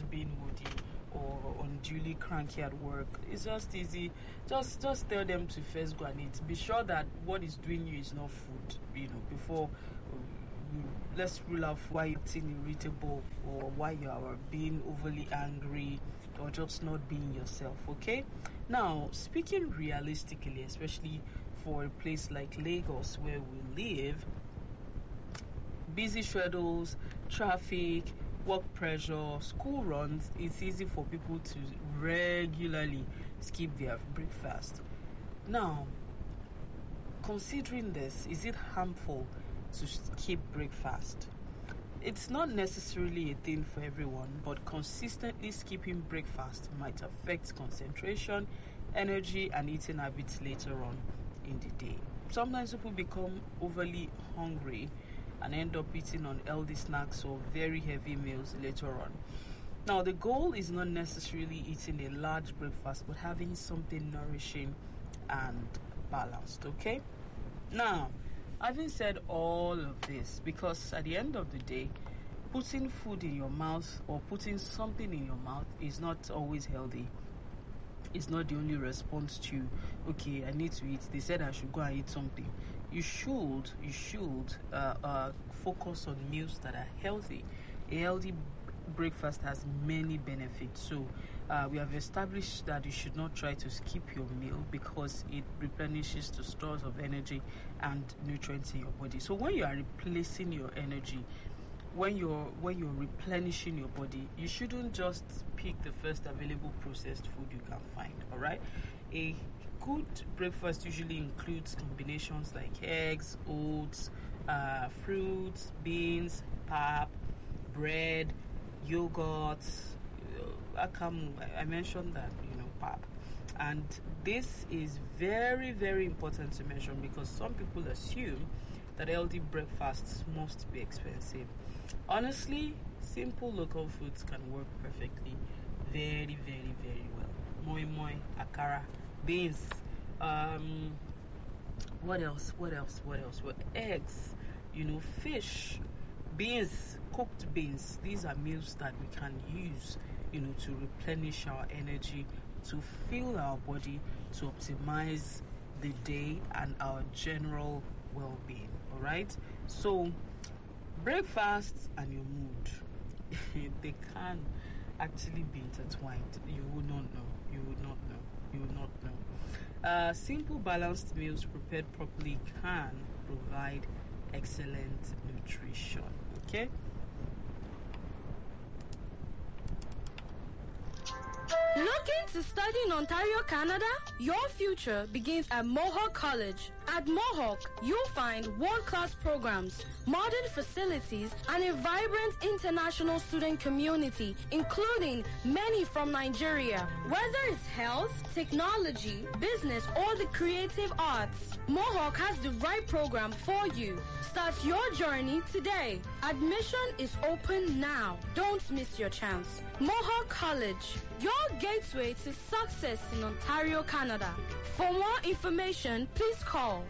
just being moody or unduly cranky at work, it's just easy. Just tell them to first go and eat. Be sure that what is doing you is not food, before let's rule out why you're acting irritable or why you are being overly angry or just not being yourself, okay? Now, speaking realistically, especially for a place like Lagos where we live, busy schedules, traffic, work pressure, school runs, it's easy for people to regularly skip their breakfast. Now, considering this, is it harmful to skip breakfast? It's not necessarily a thing for everyone, but consistently skipping breakfast might affect concentration, energy, and eating habits later on in the day. Sometimes people become overly hungry and end up eating unhealthy snacks or very heavy meals later on. Now, the goal is not necessarily eating a large breakfast, but having something nourishing and balanced, okay? Now, having said all of this, because at the end of the day, putting food in your mouth or putting something in your mouth is not always healthy. It's not the only response to, okay, I need to eat. They said I should go and eat something. You should focus on meals that are healthy. A healthy breakfast has many benefits. So we have established that you should not try to skip your meal because it replenishes the stores of energy and nutrients in your body. So when you are replacing your energy, when you're replenishing your body, you shouldn't just pick the first available processed food you can find. All right, a good breakfast usually includes combinations like eggs, oats, fruits, beans, pap, bread, yogurt. I mentioned that, pap. And this is very, very important to mention because some people assume that healthy breakfasts must be expensive. Honestly, simple local foods can work perfectly, very, very, very well. Moi moi, akara, beans, what else? Well, eggs, fish, beans, cooked beans. These are meals that we can use, to replenish our energy, to fuel our body, to optimize the day and our general well-being. All right? So, breakfast and your mood, they can actually be intertwined. You would not know. Simple, balanced meals prepared properly can provide excellent nutrition. Okay? Looking to study in Ontario, Canada? Your future begins at Mohawk College. At Mohawk, you'll find world-class programs, modern facilities, and a vibrant international student community, including many from Nigeria. Whether it's health, technology, business, or the creative arts, Mohawk has the right program for you. Start your journey today. Admission is open now. Don't miss your chance. Mohawk College, your gateway to success in Ontario, Canada. For more information, please call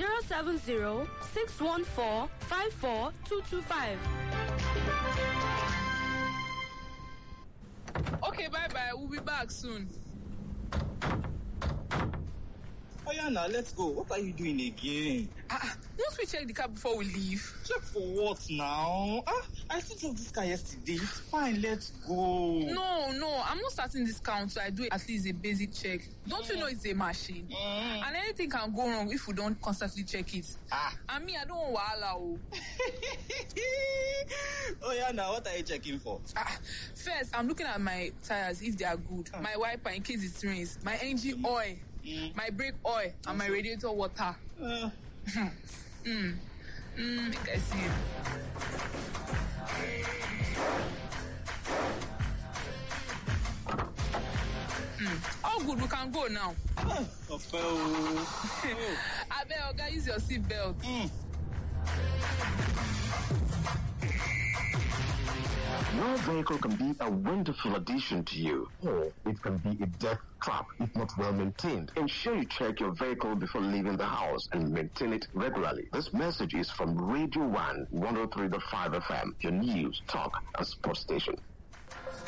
070-614-54225. Okay, bye-bye. We'll be back soon. Oh yeah, now let's go. What are you doing again? Won't we check the car before we leave? Check for what now? I still drove this car yesterday. It's fine, let's go. No, I'm not starting this count, so I do at least a basic check. Don't you know it's a machine? And anything can go wrong if we don't constantly check it. And me, I don't want wahala. Oh yeah, now what are you checking for? First, I'm looking at my tires if they are good. My wiper in case it rains. My engine oil. My brake oil and my radiator water. Make I see. All good, we can go now. I bet Oga, use your seat belt. Your vehicle can be a wonderful addition to you, or it can be a death trap if not well maintained. Ensure you check your vehicle before leaving the house and maintain it regularly. This message is from Radio 1 103.5 FM, your news, talk, and sports station.